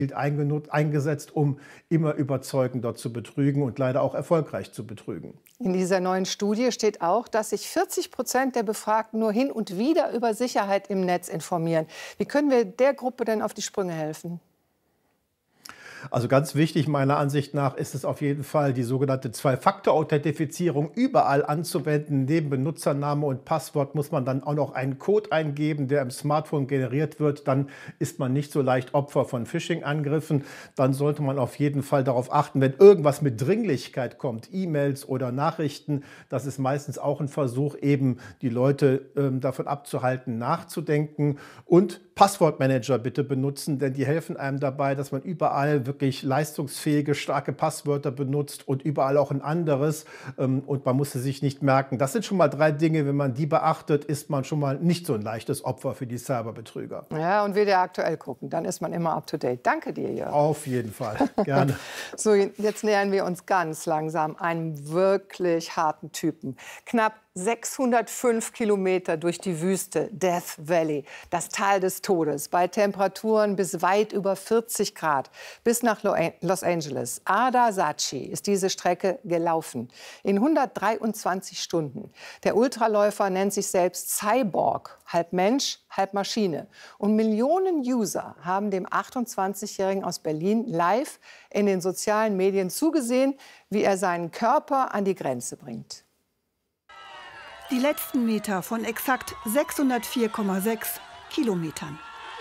eingesetzt, um immer überzeugender zu betrügen und leider auch erfolgreich zu betrügen. In dieser neuen Studie steht auch, dass sich 40% der Befragten nur hin und wieder über Sicherheit im Netz informieren. Wie können wir der Gruppe denn auf die Sprünge helfen? Also ganz wichtig meiner Ansicht nach ist es auf jeden Fall, die sogenannte Zwei-Faktor-Authentifizierung überall anzuwenden. Neben Benutzername und Passwort muss man dann auch noch einen Code eingeben, der im Smartphone generiert wird. Dann ist man nicht so leicht Opfer von Phishing-Angriffen. Dann sollte man auf jeden Fall darauf achten, wenn irgendwas mit Dringlichkeit kommt, E-Mails oder Nachrichten. Das ist meistens auch ein Versuch, eben die Leute davon abzuhalten, nachzudenken. Und Passwortmanager bitte benutzen, denn die helfen einem dabei, dass man überall wirklich leistungsfähige, starke Passwörter benutzt und überall auch ein anderes. Und man muss es sich nicht merken. Das sind schon mal 3 Dinge. Wenn man die beachtet, ist man schon mal nicht so ein leichtes Opfer für die Cyberbetrüger. Ja, und WDR aktuell gucken, dann ist man immer up to date. Danke dir, Jörg. Auf jeden Fall, gerne. So, jetzt nähern wir uns ganz langsam einem wirklich harten Typen. Knapp 605 Kilometer durch die Wüste, Death Valley, das Tal des Todes, bei Temperaturen bis weit über 40 Grad, bis nach Los Angeles. Ada Saatchi ist diese Strecke gelaufen, in 123 Stunden. Der Ultraläufer nennt sich selbst Cyborg, halb Mensch, halb Maschine. Und Millionen User haben dem 28-Jährigen aus Berlin live in den sozialen Medien zugesehen, wie er seinen Körper an die Grenze bringt. Die letzten Meter von exakt 604,6 Kilometern.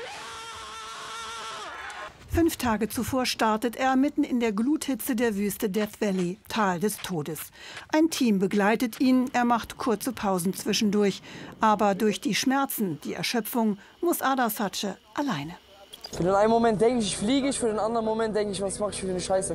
5 Tage zuvor startet er mitten in der Gluthitze der Wüste Death Valley, Tal des Todes. Ein Team begleitet ihn, er macht kurze Pausen zwischendurch. Aber durch die Schmerzen, die Erschöpfung, muss Ada Saatchi alleine. Für den einen Moment denke ich fliege ich, für den anderen Moment denke ich, was mache ich für eine Scheiße.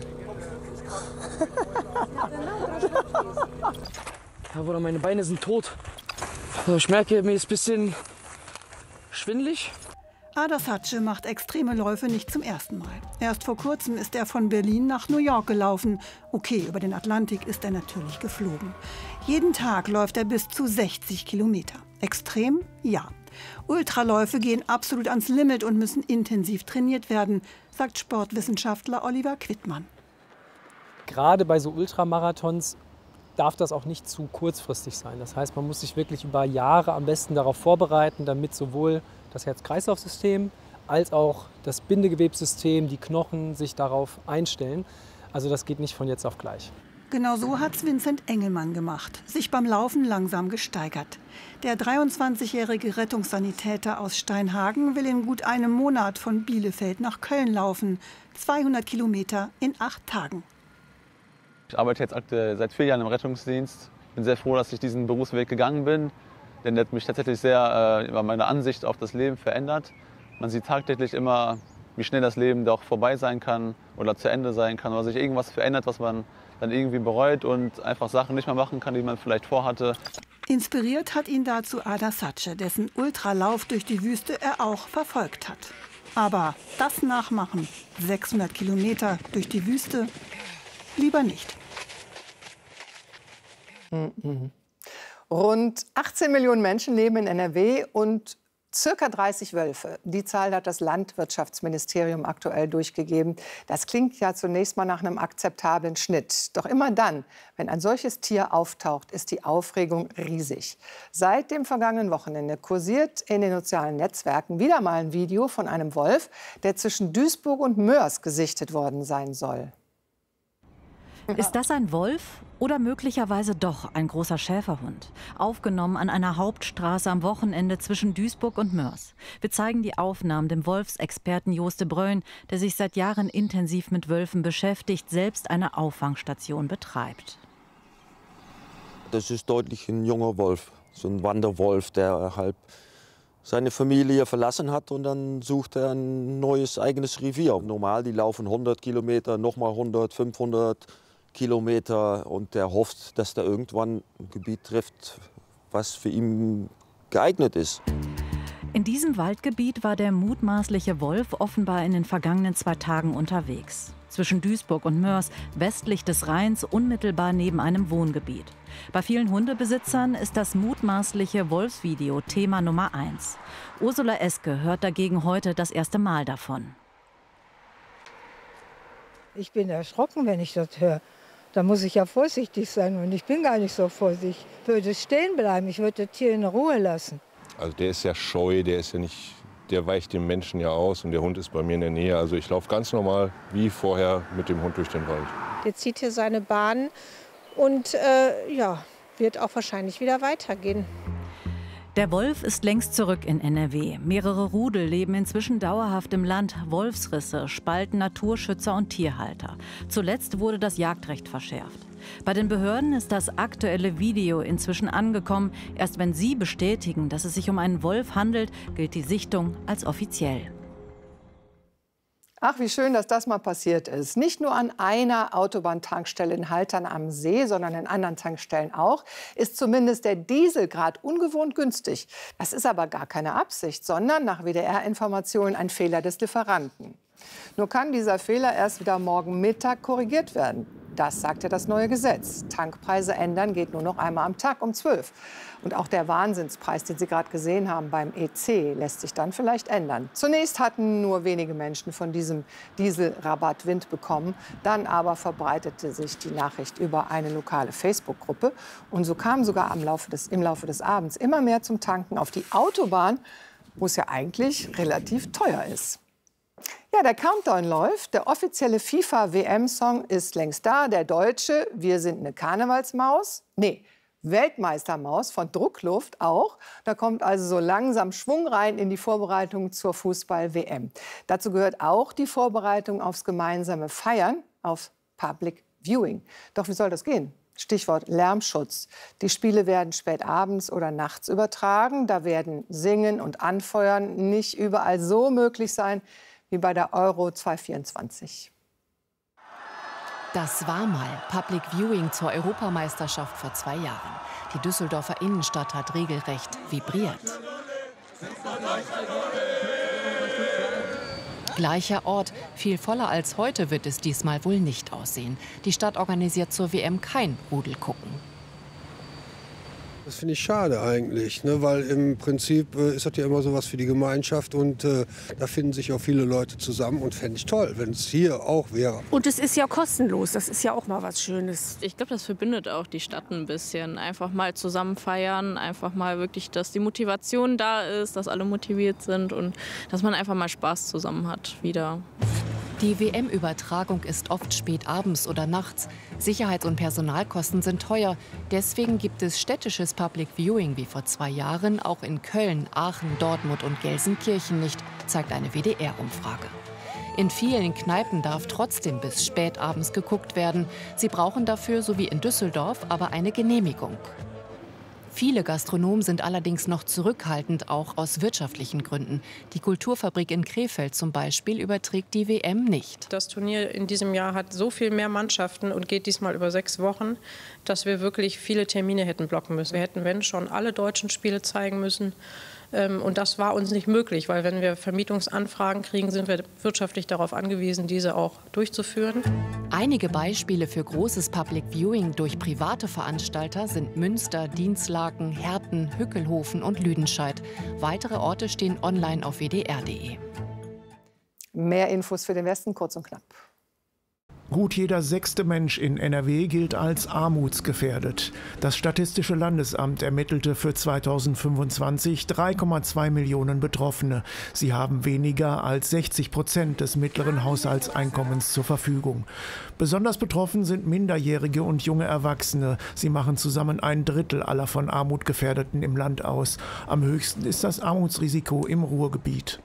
Ja, Bruder, meine Beine sind tot. Ich merke, mir ist ein bisschen schwindelig. Ada Saatchi macht extreme Läufe nicht zum ersten Mal. Erst vor kurzem ist er von Berlin nach New York gelaufen. Okay, über den Atlantik ist er natürlich geflogen. Jeden Tag läuft er bis zu 60 Kilometer. Extrem? Ja. Ultraläufe gehen absolut ans Limit und müssen intensiv trainiert werden, sagt Sportwissenschaftler Oliver Quittmann. Gerade bei so Ultramarathons darf das auch nicht zu kurzfristig sein. Das heißt, man muss sich wirklich über Jahre am besten darauf vorbereiten, damit sowohl das Herz-Kreislauf-System als auch das Bindegewebssystem, die Knochen sich darauf einstellen. Also das geht nicht von jetzt auf gleich. Genau so hat's Vincent Engelmann gemacht, sich beim Laufen langsam gesteigert. Der 23-jährige Rettungssanitäter aus Steinhagen will in gut einem Monat von Bielefeld nach Köln laufen. 200 Kilometer in 8 Tagen. Ich arbeite jetzt seit 4 Jahren im Rettungsdienst. Bin sehr froh, dass ich diesen Berufsweg gegangen bin, denn der hat mich tatsächlich sehr über meine Ansicht auf das Leben verändert. Man sieht tagtäglich immer, wie schnell das Leben doch vorbei sein kann oder zu Ende sein kann, oder sich irgendwas verändert, was man dann irgendwie bereut und einfach Sachen nicht mehr machen kann, die man vielleicht vorhatte. Inspiriert hat ihn dazu Ada Saatchi, dessen Ultralauf durch die Wüste er auch verfolgt hat. Aber das nachmachen, 600 Kilometer durch die Wüste, lieber nicht. Rund 18 Millionen Menschen leben in NRW und circa 30 Wölfe. Die Zahl hat das Landwirtschaftsministerium aktuell durchgegeben. Das klingt ja zunächst mal nach einem akzeptablen Schnitt. Doch immer dann, wenn ein solches Tier auftaucht, ist die Aufregung riesig. Seit dem vergangenen Wochenende kursiert in den sozialen Netzwerken wieder mal ein Video von einem Wolf, der zwischen Duisburg und Moers gesichtet worden sein soll. Ist das ein Wolf oder möglicherweise doch ein großer Schäferhund? Aufgenommen an einer Hauptstraße am Wochenende zwischen Duisburg und Moers. Wir zeigen die Aufnahmen dem Wolfsexperten Joost de Bruyn, der sich seit Jahren intensiv mit Wölfen beschäftigt, selbst eine Auffangstation betreibt. Das ist deutlich ein junger Wolf, so ein Wanderwolf, der halb seine Familie verlassen hat und dann sucht er ein neues eigenes Revier. Normal, die laufen 100 Kilometer, nochmal 100, 500 Kilometer und der hofft, dass er irgendwann ein Gebiet trifft, was für ihn geeignet ist. In diesem Waldgebiet war der mutmaßliche Wolf offenbar in den vergangenen 2 Tagen unterwegs. Zwischen Duisburg und Moers, westlich des Rheins, unmittelbar neben einem Wohngebiet. Bei vielen Hundebesitzern ist das mutmaßliche Wolfsvideo Thema Nummer 1. Ursula Eske hört dagegen heute das erste Mal davon. Ich bin erschrocken, wenn ich das höre. Da muss ich ja vorsichtig sein und ich bin gar nicht so vorsichtig. Ich würde stehen bleiben, ich würde das Tier in Ruhe lassen. Also der ist ja scheu, der ist ja nicht, der weicht dem Menschen ja aus und der Hund ist bei mir in der Nähe. Also ich laufe ganz normal wie vorher mit dem Hund durch den Wald. Der zieht hier seine Bahn und ja, wird auch wahrscheinlich wieder weitergehen. Der Wolf ist längst zurück in NRW. Mehrere Rudel leben inzwischen dauerhaft im Land. Wolfsrisse spalten Naturschützer und Tierhalter. Zuletzt wurde das Jagdrecht verschärft. Bei den Behörden ist das aktuelle Video inzwischen angekommen. Erst wenn sie bestätigen, dass es sich um einen Wolf handelt, gilt die Sichtung als offiziell. Ach, wie schön, dass das mal passiert ist. Nicht nur an einer Autobahntankstelle in Haltern am See, sondern in anderen Tankstellen auch, ist zumindest der Diesel gerade ungewohnt günstig. Das ist aber gar keine Absicht, sondern nach WDR-Informationen ein Fehler des Lieferanten. Nur kann dieser Fehler erst wieder morgen Mittag korrigiert werden. Das sagt ja das neue Gesetz. Tankpreise ändern geht nur noch einmal am Tag um 12. Und auch der Wahnsinnspreis, den Sie gerade gesehen haben beim EC, lässt sich dann vielleicht ändern. Zunächst hatten nur wenige Menschen von diesem Dieselrabatt Wind bekommen. Dann aber verbreitete sich die Nachricht über eine lokale Facebook-Gruppe. Und so kamen sogar im Laufe des Abends immer mehr zum Tanken auf die Autobahn, wo es ja eigentlich relativ teuer ist. Ja, der Countdown läuft. Der offizielle FIFA-WM-Song ist längst da. Der deutsche Wir sind eine Karnevalsmaus. Nee, Weltmeistermaus von Druckluft auch. Da kommt also so langsam Schwung rein in die Vorbereitung zur Fußball-WM. Dazu gehört auch die Vorbereitung aufs gemeinsame Feiern, auf Public Viewing. Doch wie soll das gehen? Stichwort Lärmschutz. Die Spiele werden spät abends oder nachts übertragen. Da werden Singen und Anfeuern nicht überall so möglich sein wie bei der Euro 2024. Das war mal Public Viewing zur Europameisterschaft vor 2 Jahren. Die Düsseldorfer Innenstadt hat regelrecht vibriert. Gleicher Ort, viel voller als heute wird es diesmal wohl nicht aussehen. Die Stadt organisiert zur WM kein Rudelgucken. Das finde ich schade eigentlich, ne? Weil im Prinzip ist das ja immer so was für die Gemeinschaft und da finden sich auch viele Leute zusammen und fände ich toll, wenn es hier auch wäre. Und es ist ja kostenlos, das ist ja auch mal was Schönes. Ich glaube, das verbindet auch die Stadt ein bisschen. Einfach mal zusammen feiern, einfach mal wirklich, dass die Motivation da ist, dass alle motiviert sind und dass man einfach mal Spaß zusammen hat wieder. Die WM-Übertragung ist oft spät abends oder nachts. Sicherheits- und Personalkosten sind teuer. Deswegen gibt es städtisches Public Viewing wie vor 2 Jahren auch in Köln, Aachen, Dortmund und Gelsenkirchen nicht, zeigt eine WDR-Umfrage. In vielen Kneipen darf trotzdem bis spät abends geguckt werden. Sie brauchen dafür, so wie in Düsseldorf, aber eine Genehmigung. Viele Gastronomen sind allerdings noch zurückhaltend, auch aus wirtschaftlichen Gründen. Die Kulturfabrik in Krefeld zum Beispiel überträgt die WM nicht. Das Turnier in diesem Jahr hat so viel mehr Mannschaften und geht diesmal über 6 Wochen, dass wir wirklich viele Termine hätten blocken müssen. Wir hätten, wenn schon, alle deutschen Spiele zeigen müssen. Und das war uns nicht möglich, weil wenn wir Vermietungsanfragen kriegen, sind wir wirtschaftlich darauf angewiesen, diese auch durchzuführen. Einige Beispiele für großes Public Viewing durch private Veranstalter sind Münster, Dinslaken, Herten, Hückelhofen und Lüdenscheid. Weitere Orte stehen online auf wdr.de. Mehr Infos für den Westen, kurz und knapp. Gut jeder 6. Mensch in NRW gilt als armutsgefährdet. Das Statistische Landesamt ermittelte für 2025 3,2 Millionen Betroffene. Sie haben weniger als 60% des mittleren Haushaltseinkommens zur Verfügung. Besonders betroffen sind Minderjährige und junge Erwachsene. Sie machen zusammen 1/3 aller von Armut Gefährdeten im Land aus. Am höchsten ist das Armutsrisiko im Ruhrgebiet.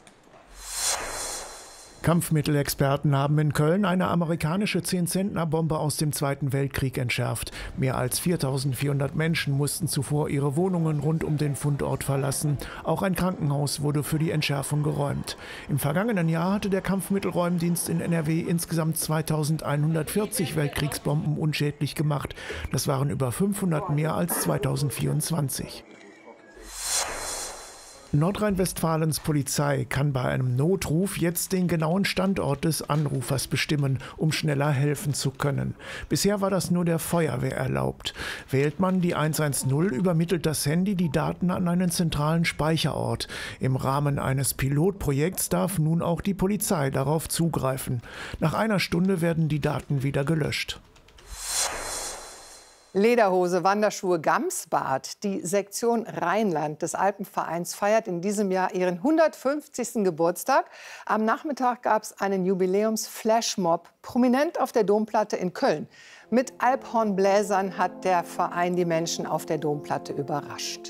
Kampfmittelexperten haben in Köln eine amerikanische 10-Zentner-Bombe aus dem Zweiten Weltkrieg entschärft. Mehr als 4.400 Menschen mussten zuvor ihre Wohnungen rund um den Fundort verlassen. Auch ein Krankenhaus wurde für die Entschärfung geräumt. Im vergangenen Jahr hatte der Kampfmittelräumdienst in NRW insgesamt 2.140 Weltkriegsbomben unschädlich gemacht. Das waren über 500 mehr als 2024. Nordrhein-Westfalens Polizei kann bei einem Notruf jetzt den genauen Standort des Anrufers bestimmen, um schneller helfen zu können. Bisher war das nur der Feuerwehr erlaubt. Wählt man die 110, übermittelt das Handy die Daten an einen zentralen Speicherort. Im Rahmen eines Pilotprojekts darf nun auch die Polizei darauf zugreifen. Nach einer Stunde werden die Daten wieder gelöscht. Lederhose, Wanderschuhe, Gamsbad. Die Sektion Rheinland des Alpenvereins feiert in diesem Jahr ihren 150. Geburtstag. Am Nachmittag gab es einen Jubiläums-Flashmob, prominent auf der Domplatte in Köln. Mit Alphornbläsern hat der Verein die Menschen auf der Domplatte überrascht.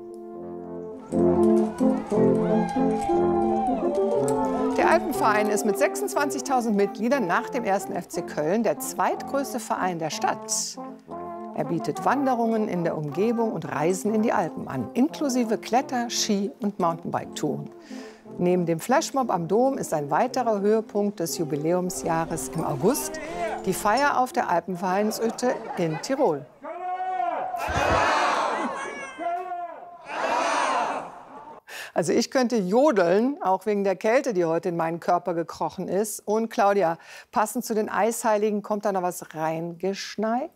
Der Alpenverein ist mit 26.000 Mitgliedern nach dem 1. FC Köln der zweitgrößte Verein der Stadt. Er bietet Wanderungen in der Umgebung und Reisen in die Alpen an, inklusive Kletter-, Ski- und Mountainbike-Touren. Neben dem Flashmob am Dom ist ein weiterer Höhepunkt des Jubiläumsjahres im August die Feier auf der Alpenvereinshütte in Tirol. Also ich könnte jodeln, auch wegen der Kälte, die heute in meinen Körper gekrochen ist. Und Claudia, passend zu den Eisheiligen kommt da noch was reingeschneit?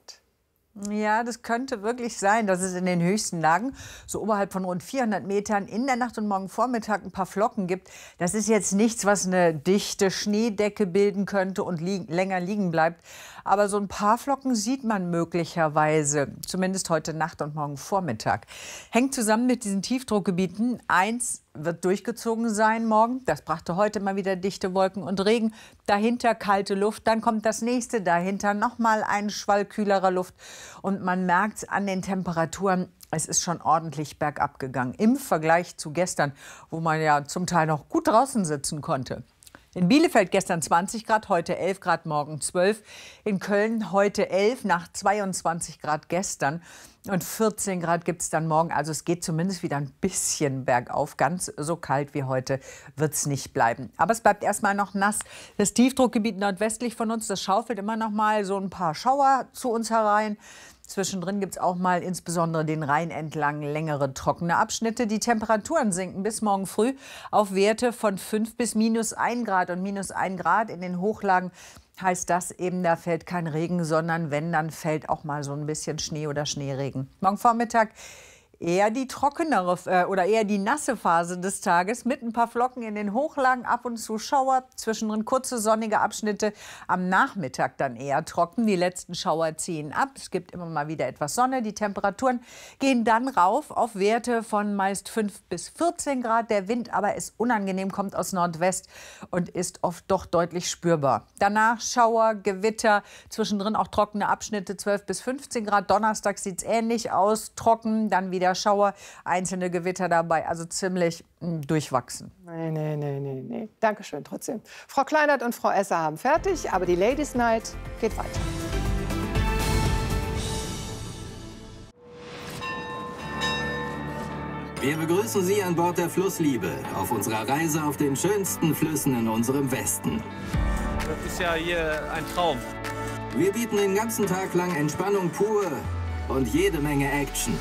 Ja, das könnte wirklich sein, dass es in den höchsten Lagen, so oberhalb von rund 400 Metern, in der Nacht und morgen Vormittag ein paar Flocken gibt. Das ist jetzt nichts, was eine dichte Schneedecke bilden könnte und länger liegen bleibt. Aber so ein paar Flocken sieht man möglicherweise, zumindest heute Nacht und morgen Vormittag. Hängt zusammen mit diesen Tiefdruckgebieten. Eins wird durchgezogen sein morgen. Das brachte heute mal wieder dichte Wolken und Regen. Dahinter kalte Luft. Dann kommt das nächste. Dahinter noch mal ein Schwall kühlerer Luft. Und man merkt an den Temperaturen, es ist schon ordentlich bergab gegangen. Im Vergleich zu gestern, wo man ja zum Teil noch gut draußen sitzen konnte. In Bielefeld gestern 20 Grad, heute 11 Grad, morgen 12. In Köln heute 11, nach 22 Grad gestern. Und 14 Grad gibt es dann morgen. Also es geht zumindest wieder ein bisschen bergauf. Ganz so kalt wie heute wird es nicht bleiben. Aber es bleibt erstmal noch nass. Das Tiefdruckgebiet nordwestlich von uns, das schaufelt immer noch mal so ein paar Schauer zu uns herein. Zwischendrin gibt es auch mal insbesondere den Rhein entlang längere trockene Abschnitte. Die Temperaturen sinken bis morgen früh auf Werte von 5 bis -1 Grad. Und -1 Grad in den Hochlagen heißt das eben, da fällt kein Regen, sondern wenn, dann fällt auch mal so ein bisschen Schnee oder Schneeregen. Morgen Vormittag eher die trockenere oder eher die nasse Phase des Tages mit ein paar Flocken in den Hochlagen, ab und zu Schauer, zwischendrin kurze sonnige Abschnitte, am Nachmittag dann eher trocken. Die letzten Schauer ziehen ab, es gibt immer mal wieder etwas Sonne, die Temperaturen gehen dann rauf auf Werte von meist 5 bis 14 Grad. Der Wind aber ist unangenehm, kommt aus Nordwest und ist oft doch deutlich spürbar. Danach Schauer, Gewitter, zwischendrin auch trockene Abschnitte, 12 bis 15 Grad. Donnerstag sieht es ähnlich aus, trocken, dann wieder Schauer, einzelne Gewitter dabei, also ziemlich durchwachsen. Nee. Dankeschön trotzdem. Frau Kleinert und Frau Esser haben fertig, aber die Ladies Night geht weiter. Wir begrüßen Sie an Bord der Flussliebe auf unserer Reise auf den schönsten Flüssen in unserem Westen. Das ist ja hier ein Traum. Wir bieten den ganzen Tag lang Entspannung pur und jede Menge Action.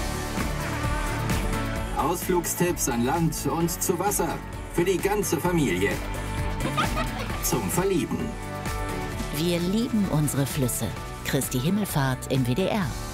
Ausflugstipps an Land und zu Wasser. Für die ganze Familie. Zum Verlieben. Wir lieben unsere Flüsse. Christi Himmelfahrt im WDR.